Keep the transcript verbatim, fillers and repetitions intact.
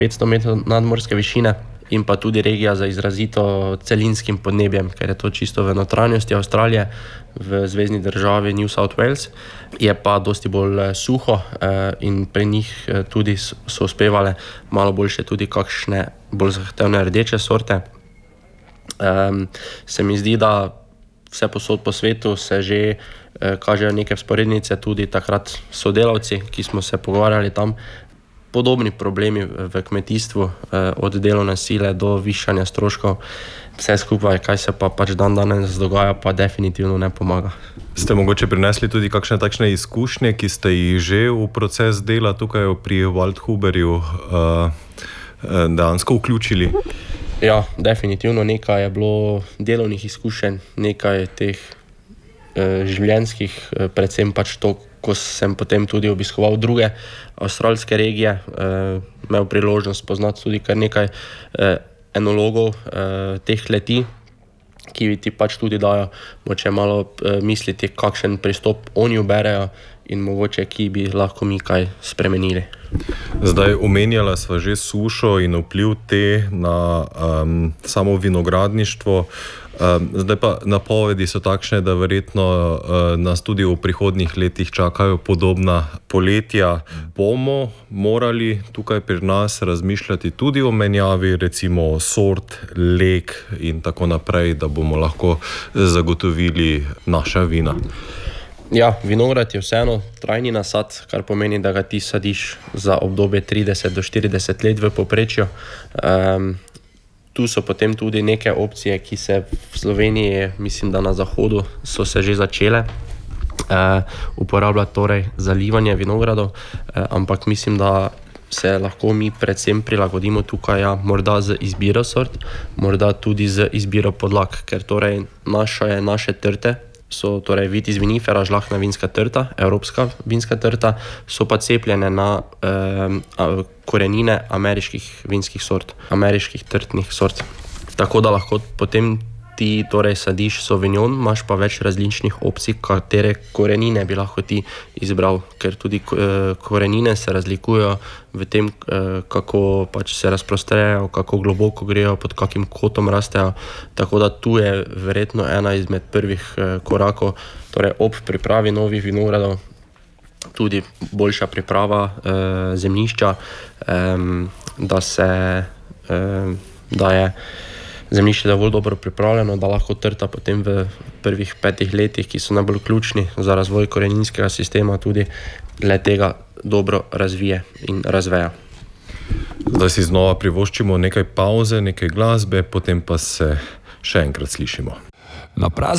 petsto metrov nadmorske višine in pa tudi regija za izrazito celinskim podnebjem, ker je to čisto v notranjosti Avstralije, v zvezni državi New South Wales. Je pa dosti bolj suho in pri njih tudi so uspevale malo boljše tudi kakšne bolj zahtevne rdeče sorte. Se mi zdi, da vse posod po svetu se že kažejo neke vzporednice, tudi takrat sodelavci, ki smo se pogovarjali tam, podobni problemi v kmetijstvu, od delovne sile do višanja stroškov, vse skupaj, kaj se pa pač dan danes dogaja, pa definitivno ne pomaga. Ste mogoče prinesli tudi kakšne takšne izkušnje, ki ste jih že v proces dela tukaj pri Waldhuberju dejansko vključili? Ja, definitivno nekaj je bilo delovnih izkušenj, nekaj teh življenjskih, predvsem pač to, ko sem potem tudi obiskoval druge avstralske regije, imel priložnost poznati tudi kar nekaj enologov teh leti, ki ti pač tudi dajo moče malo misliti, kakšen pristop oni uberejo in mogoče, ki bi lahko mi kaj spremenili. Zdaj, omenjala sva že sušo in vpliv te na um, samo vinogradništvo. Zdaj pa napovedi so takšne, da verjetno uh, nas tudi v prihodnjih letih čakajo podobna poletja. Bomo morali tukaj pri nas razmišljati tudi o menjavi, recimo sort, leg in tako naprej, da bomo lahko zagotovili naša vina. Ja, vinograd je vseeno trajni nasad, kar pomeni, da ga ti sadiš za obdobje trideset do štirideset let v povprečju. Um, Tu so potem tudi neke opcije, ki se v Sloveniji, mislim, da na zahodu so se že začele uh, uporabljati, torej zalivanje vinogradov, uh, ampak mislim, da se lahko mi predvsem prilagodimo tukaj, ja, morda z izbiro sort, morda tudi z izbiro podlag, ker torej naše, naše trte so torej vitis vinifera, žlahtna vinska trta, evropska vinska trta, so pa cepljene na eh, korenine ameriških vinskih sort, ameriških trtnih sort. Tako da lahko potem ti torej sadiš sauvignon, imaš pa več različnih opcij, katere korenine bi lahko ti izbral, ker tudi eh, korenine se razlikujejo v tem, eh, kako pač se razprostrejo, kako globoko grejo, pod kakim kotom rastejo, tako da tu je verjetno ena izmed prvih eh, korakov, torej ob pripravi novih vinogradov, tudi boljša priprava eh, zemljišča, eh, da se eh, da je zemljišče dovolj dobro pripravljeno, da lahko trta potem v prvih petih letih, ki so najbolj ključni za razvoj koreninskega sistema, tudi le tega dobro razvije in razveja. Zdaj si znova privoščimo nekaj pauze, nekaj glasbe, potem pa se še enkrat slišimo. Na praznik